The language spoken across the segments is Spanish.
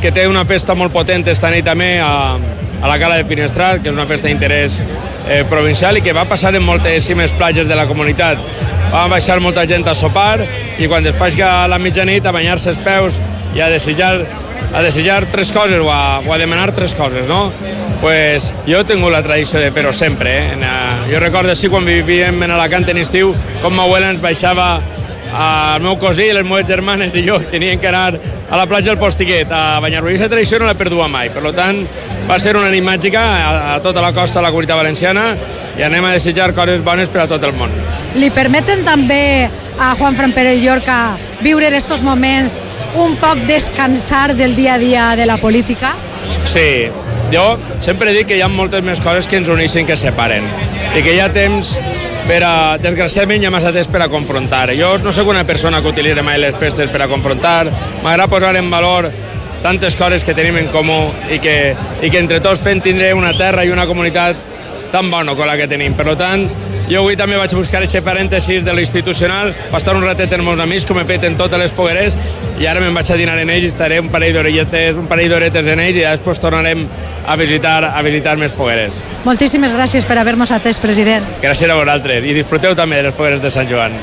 que té una festa molt potent esta nit també a la Cala de Finestrat, que és una festa d'interès provincial i que va passar en moltíssimes platges de la comunitat. Va baixar molta gent a sopar i quan es faci a la mitjanit a banyar-se els peus i a desitjar tres coses o a demanar tres coses, no? Pues jo he tingut la tradició de fer-ho sempre. Jo recordo sí quan vivíem en Alacant en estiu com ma abuela ens baixava el meu cosí i les meves germanes i jo tenien que anar a la platja del Postiguet a banyar-ho. I aquesta tradició no la perdua mai. Per tant, va ser una nit màgica a tota la costa de la Comunitat Valenciana i anem a desitjar coses bones per a tot el món. Li permeten també a Juanfran Pérez Llorca viure en estos moments un poc descansar del dia a dia de la política? Sí, jo sempre dic que hi ha moltes més coses que ens uneixen que separen i que hi ha temps desgraciadament hi ha massa temps per a confrontar. Jo no soc una persona que utilitza mai les festes per a confrontar, m'agrada posar en valor tantes coses que tenim en comú i que entre tots fem tindre una terra i una comunitat tan bona com la que tenim. Per tant, jo avui també vaig buscar aquest parèntesis de l'institucional, va estar un ratet amb els meus amics, com he fet en totes les fogueres, i ara me'n vaig a dinar en ells i estaré un parell d'horetes en ells i després tornarem a visitar més fogueres. Moltíssimes gràcies per haver-nos atès, president. Gràcies a vosaltres i disfruteu també de les fogueres de Sant Joan.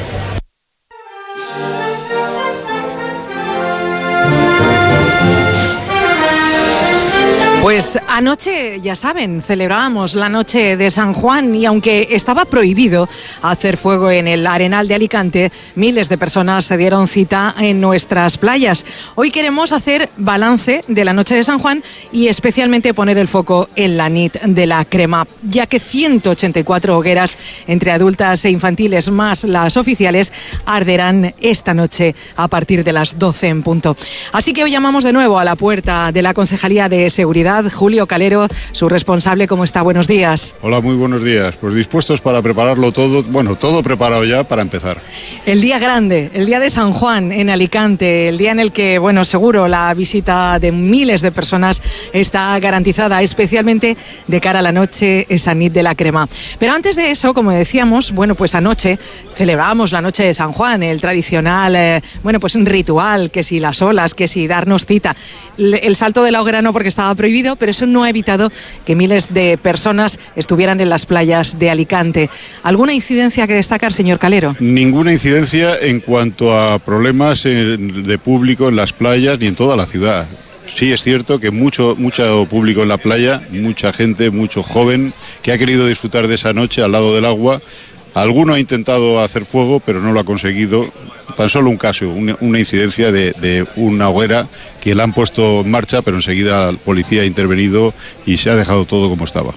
Pues anoche, ya saben, celebrábamos la noche de San Juan y aunque estaba prohibido hacer fuego en el Arenal de Alicante, miles de personas se dieron cita en nuestras playas. Hoy queremos hacer balance de la noche de San Juan y especialmente poner el foco en la nit de la crema, ya que 184 hogueras entre adultas e infantiles más las oficiales arderán esta noche a partir de las 12 en punto. Así que hoy llamamos de nuevo a la puerta de la Concejalía de Seguridad. Julio Calero, su responsable, ¿cómo está? Buenos días. Hola, muy buenos días. Pues dispuestos para prepararlo todo, todo preparado ya para empezar. El día grande, el día de San Juan en Alicante, el día en el que, seguro la visita de miles de personas está garantizada, especialmente de cara a la noche, esa nit de la crema. Pero antes de eso, como decíamos, pues anoche celebrábamos la noche de San Juan, el tradicional, un ritual, que si las olas, que si darnos cita. El salto de la hoguera no, porque estaba prohibido, pero eso no ha evitado que miles de personas estuvieran en las playas de Alicante. ¿Alguna incidencia que destacar, señor Calero? Ninguna incidencia en cuanto a problemas de público en las playas ni en toda la ciudad. Sí es cierto que mucho público en la playa, mucha gente, mucho joven que ha querido disfrutar de esa noche al lado del agua. Alguno ha intentado hacer fuego, pero no lo ha conseguido. Tan solo un caso, una incidencia de una hoguera que la han puesto en marcha, pero enseguida la policía ha intervenido y se ha dejado todo como estaba.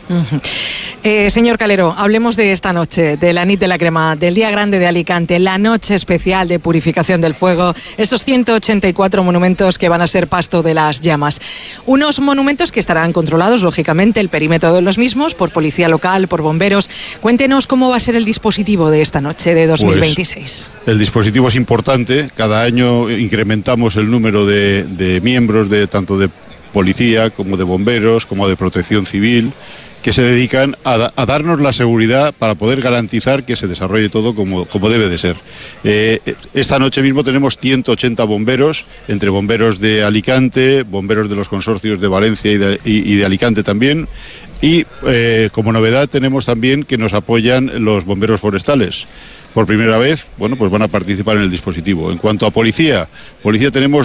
Señor Calero, hablemos de esta noche, de la nit de la crema, del día grande de Alicante, la noche especial de purificación del fuego, estos 184 monumentos que van a ser pasto de las llamas. Unos monumentos que estarán controlados, lógicamente, el perímetro de los mismos, por policía local, por bomberos. Cuéntenos cómo va a ser el dispositivo de esta noche de 2026. Pues el dispositivo es importante, cada año incrementamos el número de miembros tanto de policía como de bomberos, como de protección civil, que se dedican a darnos la seguridad para poder garantizar que se desarrolle todo como debe de ser. Esta noche mismo tenemos 180 bomberos, entre bomberos de Alicante, bomberos de los consorcios de Valencia y de Alicante también, y como novedad tenemos también que nos apoyan los bomberos forestales. Por primera vez, pues van a participar en el dispositivo. En cuanto a policía tenemos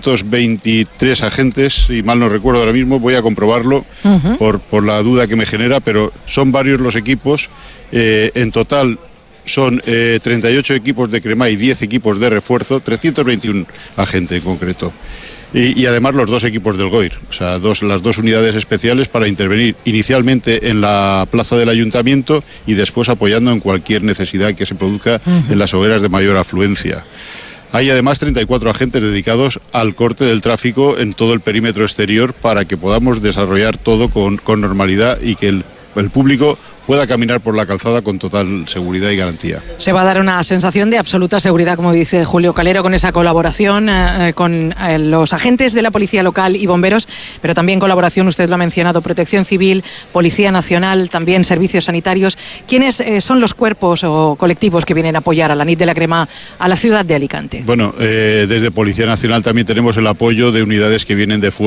223 agentes, si mal no recuerdo ahora mismo, voy a comprobarlo por la duda que me genera, pero son varios los equipos. En total son 38 equipos de crema y 10 equipos de refuerzo, 321 agentes en concreto. Y además los dos equipos del GOIR, o sea, las dos unidades especiales para intervenir inicialmente en la plaza del ayuntamiento y después apoyando en cualquier necesidad que se produzca en las hogueras de mayor afluencia. Hay además 34 agentes dedicados al corte del tráfico en todo el perímetro exterior para que podamos desarrollar todo con normalidad y que el público pueda caminar por la calzada con total seguridad y garantía. Se va a dar una sensación de absoluta seguridad, como dice Julio Calero, con esa colaboración con los agentes de la Policía Local y bomberos, pero también colaboración, usted lo ha mencionado, Protección Civil, Policía Nacional, también servicios sanitarios. ¿Quiénes son los cuerpos o colectivos que vienen a apoyar a la nit de la crema a la ciudad de Alicante? Bueno, desde Policía Nacional también tenemos el apoyo de unidades que vienen de fuera.